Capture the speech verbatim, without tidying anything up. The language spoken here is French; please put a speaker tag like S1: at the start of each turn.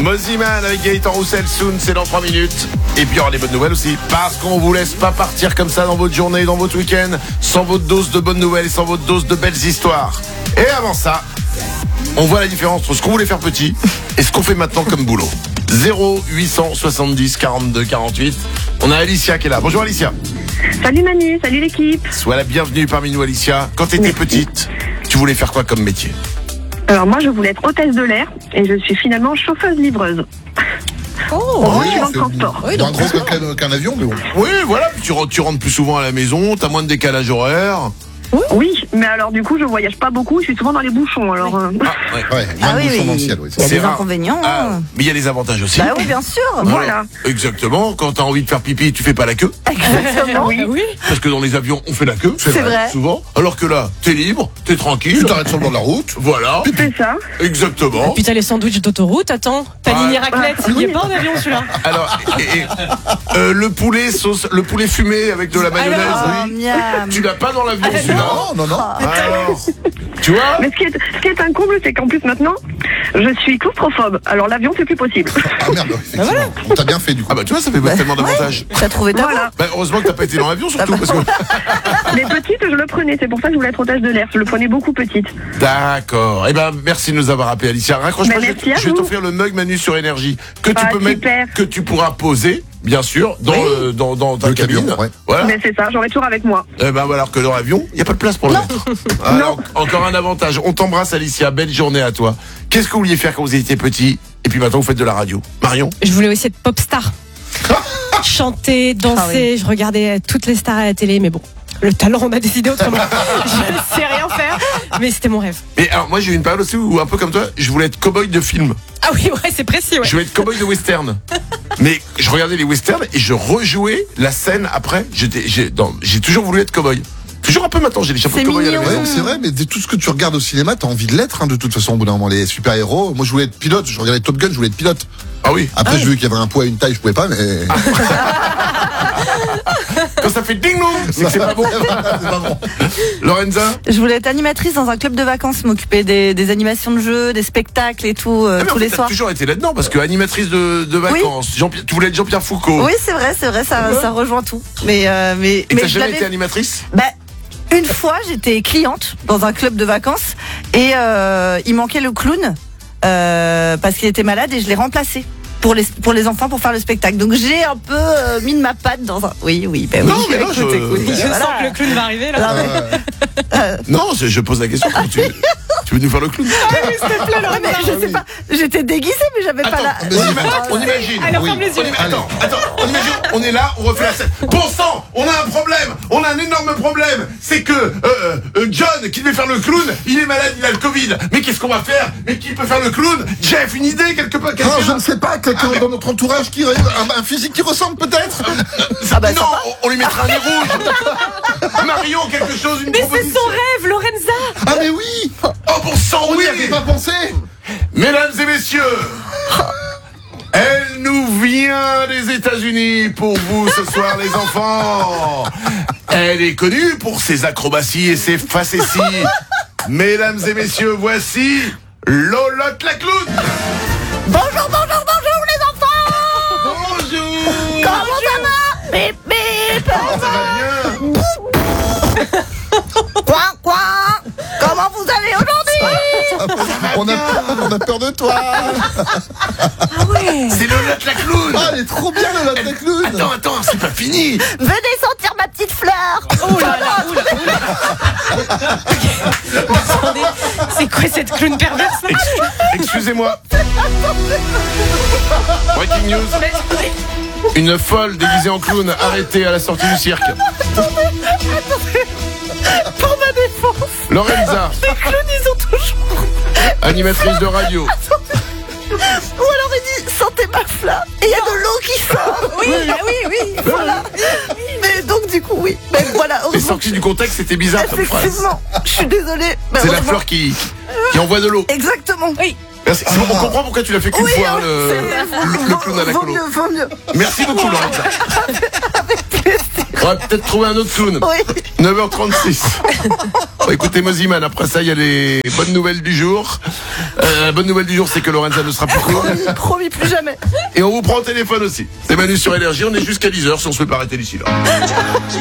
S1: Moziman avec Gaëtan Roussel, Soon, c'est dans trois minutes. Et puis il y aura des bonnes nouvelles aussi, parce qu'on vous laisse pas partir comme ça dans votre journée, dans votre week-end, sans votre dose de bonnes nouvelles et sans votre dose de belles histoires. Et avant ça, on voit la différence entre ce qu'on voulait faire petit et ce qu'on fait maintenant comme boulot. zéro huit cent soixante-dix quarante-deux quarante-huit. On a Alicia qui est là. Bonjour Alicia.
S2: Salut Manu, salut l'équipe.
S1: Sois la bienvenue parmi nous Alicia. Quand tu étais petite, tu voulais faire quoi comme métier?
S2: Alors moi je voulais être hôtesse de l'air et je suis finalement chauffeuse-livreuse.
S3: Oh,
S2: Bon,
S3: oui,
S2: je suis dans le
S3: c'est
S2: transport.
S3: moins gros qu'un, qu'un avion, mais bon.
S1: Oui, voilà, tu, tu rentres plus souvent à la maison, t'as moins de décalage horaire.
S2: Oui, mais alors du coup je voyage pas beaucoup, je suis souvent dans les bouchons. Alors euh,
S1: Ah, ouais.
S3: Ouais,
S4: Ah
S3: moins
S4: oui,
S3: de bouchons
S4: oui.
S3: dans le ciel, oui.
S4: Il y a
S1: C'est
S4: des
S1: rare.
S4: inconvénients.
S1: Ah, mais il y a les avantages aussi.
S4: Bah oui, bien sûr.
S2: voilà.
S1: Alors, exactement, quand t'as envie de faire pipi, tu fais pas la queue.
S4: Exactement.
S2: Oui.
S3: Ah
S1: Parce que dans les avions, on fait la queue.
S4: C'est vrai.
S1: Souvent. Alors que là, t'es libre, t'es tranquille.
S3: Tu t'arrêtes sur le bord de la route.
S1: Voilà.
S2: C'est ça.
S1: Exactement.
S5: Puis t'as les sandwichs d'autoroute, attends. Panini
S1: Ah.
S5: raclette, il y est pas en avion celui-là.
S1: Alors, et, et, euh, le poulet sauce, le poulet fumé avec de la mayonnaise,
S5: Alors,
S4: Oh,
S1: oui.
S4: miam.
S1: Tu l'as pas dans l'avion,
S5: Ah,
S1: celui-là.
S3: Non, non, non.
S1: Alors, tu vois?
S2: Mais ce qui est, ce qui est un comble, c'est qu'en plus maintenant, je suis claustrophobe. Alors l'avion c'est plus possible.
S3: Ah merde, effectivement. On t'a bien fait, du coup.
S1: Ah bah tu vois, ça fait tellement d'avantages.
S4: T'as trouvé ta voie.
S2: Voilà.
S1: Bah, heureusement que t'as pas été dans l'avion surtout parce que...
S2: Les petites, je le prenais. C'est pour ça que je voulais être hôtesse de l'air. Je le prenais beaucoup petite.
S1: D'accord. Eh ben merci de nous avoir appelé Alicia. Raccroche
S2: Mais
S1: pas, je,
S2: merci à
S1: je vais
S2: vous.
S1: t'offrir le mug Manu sur énergie que tu
S2: Ah,
S1: peux
S2: super.
S1: mettre, que tu pourras poser, bien sûr, dans
S4: Oui.
S1: le, dans, dans ta
S3: Le
S1: cabine.
S3: camion, ouais.
S1: Voilà.
S2: Mais c'est ça, j'aurais toujours avec moi.
S1: Eh ben alors que dans l'avion, il y a pas de place pour le mettre. Alors, encore un avantage. On t'embrasse Alicia. Belle journée à toi. Qu'est-ce que vous vouliez faire quand vous étiez petit et puis maintenant vous faites de la radio? Marion?
S5: Je voulais aussi être pop star. Chanter, danser, je regardais toutes les stars à la télé, mais bon, le talent, on a décidé autrement. Je ne sais rien faire, mais c'était mon rêve.
S1: Mais alors moi j'ai eu une période aussi où un peu comme toi, je voulais être cow-boy de film.
S5: Ah oui, ouais, c'est précis, ouais.
S1: Je voulais être cow-boy de western. Mais je regardais les westerns et je rejouais la scène après. J'étais, j'ai, dans- j'ai toujours voulu être cow-boy. Toujours un peu maintenant, j'ai les chapeaux de
S4: C'est
S1: cow-boy à la
S4: mignon.
S1: maison.
S3: Ouais, c'est vrai, mais dès tout ce que tu regardes au cinéma, t'as envie de l'être, hein, de toute façon, au bout d'un moment. Les super-héros, moi je voulais être pilote, je regardais Top Gun, je voulais être pilote.
S1: Ah oui.
S3: Après, j'ai vu qu'il y avait un poids et une taille, je pouvais pas, mais.
S1: Quand ça fait ding dong, c'est que c'est pas bon.
S3: C'est pas bon.
S1: Lorenza?
S4: Je voulais être animatrice dans un club de vacances, m'occuper des, des animations de jeux, des spectacles et tout, euh,
S1: Ah, mais en
S4: tous
S1: fait,
S4: les
S1: t'as
S4: soirs.
S1: toujours été là-dedans parce que animatrice de, de vacances. Jean-Pierre- tu voulais être Jean-Pierre Foucault.
S4: Oui, c'est vrai, c'est vrai, ça, ça rejoint tout. Mais, euh, mais,
S1: Et
S4: mais
S1: t'as
S4: je
S1: jamais
S4: l'avais-
S1: été animatrice?
S4: Bah, une fois, j'étais cliente dans un club de vacances et euh, il manquait le clown euh, parce qu'il était malade et je l'ai remplacé pour les pour les enfants pour faire le spectacle. Donc j'ai un peu euh, mis de ma patte dans un. Oui, oui, ben
S1: Non,
S4: oui.
S1: mais non,
S4: écoute,
S1: je-
S4: écoute,
S5: Je
S4: voilà.
S5: sens que le clown va arriver là.
S4: Non, mais-
S3: Euh,
S1: Non, je, je pose la question. Comment tu, tu veux nous faire le clown?
S4: Ouais, mais je sais pas, j'étais déguisée, mais j'avais pas
S1: Attends,
S4: la.
S3: mais
S1: on, ima- on imagine.
S5: Alors,
S3: Oui.
S5: ferme les
S1: On
S5: yeux.
S1: im- Attends, attends, on imagine, on est là, on refait la scène. Bon sang, on a un problème, on a un énorme problème. C'est que euh, euh, John, qui devait faire le clown, il est malade, il a le Covid. Mais qu'est-ce qu'on va faire? Mais qui peut faire le clown? Jeff, une idée quelque part? quelqu'un
S3: Non, je ne sais pas, quelqu'un dans notre entourage qui. Un, un physique qui ressemble peut-être?
S4: Ah bah,
S1: Non, on, on lui mettra un nez rouge. Marion, quelque chose, une
S5: Mais c'est
S1: proposition.
S5: son rêve, Lorenza.
S3: Ah, mais oui!
S1: Oh bon sang,
S3: On
S1: oui.
S3: n'y avait pas pensé!
S1: Mesdames et messieurs, elle nous vient des États-Unis pour vous ce soir, les enfants. Elle est connue pour ses acrobaties et ses facéties. Mesdames et messieurs, voici Lolotte la clown.
S4: Bonjour, bonjour, bonjour les enfants.
S1: Bonjour.
S4: Comment ça va? Bip bip.
S1: Comment ça va bien?
S4: Quoi quoi? Comment vous allez aujourd'hui?
S3: On a, on a peur de toi!
S1: C'est Lolotte la clown.
S3: Ah, elle est trop bien, le latte clown!
S1: Attends, attends, c'est pas fini.
S4: Venez sentir ma petite fleur.
S5: Oh là là, oula, oula. Attendez, c'est quoi cette clown perverse là?
S1: Ex- Excusez-moi. Breaking news. Une folle déguisée en clown arrêtée à la sortie du cirque.
S4: Pour ma défense,
S1: Lorenza,
S4: les clowns ils ont toujours.
S1: animatrice de radio.
S4: Ou alors il dit sentez ma fleur. Et il y a de l'eau qui sort. Oui, bah oui, oui. Voilà. Mais donc du coup oui. Mais voilà.
S1: Mais
S4: Heureusement.
S1: sorti du contexte, c'était bizarre comme phrase.
S4: Effectivement. Je suis désolée. mais
S1: C'est la
S4: heureusement.
S1: fleur qui, qui envoie de l'eau.
S4: Exactement.
S5: Oui.
S1: Merci. C'est bon, on comprend pourquoi tu l'as fait qu'une
S4: Oui,
S1: fois, hein,
S4: oui,
S1: le,
S4: c'est-
S1: le, le clown à la
S4: vaut
S1: colo.
S4: mieux, vaut mieux.
S1: Merci beaucoup, Lorenza.
S4: Avec plaisir.
S1: On va peut-être trouver un autre clown.
S4: Oui.
S1: neuf heures trente-six. Bon, écoutez Moziman, après ça il y a les bonnes nouvelles du jour. Euh, la bonne nouvelle du jour, c'est que Lorenza ne sera plus cool.
S4: Promis, plus jamais.
S1: Et on vous prend au téléphone aussi. C'est Manu sur Énergie, on est jusqu'à dix heures si on se fait pas arrêter d'ici là.